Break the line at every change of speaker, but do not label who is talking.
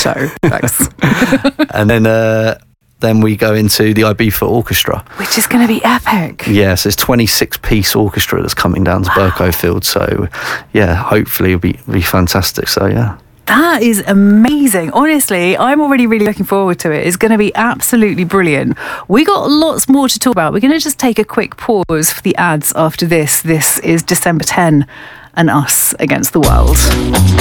show. Thanks.
And then we go into the Ibiza Orchestra.
Which is going to be epic.
Yes, there's 26-piece orchestra that's coming down to Berko Field. So, yeah, hopefully it'll be fantastic. So, yeah.
That is amazing. Honestly, I'm already really looking forward to it. It's going to be absolutely brilliant. We got lots more to talk about. We're going to just take a quick pause for the ads after this. This is December 10 and Us Against the World.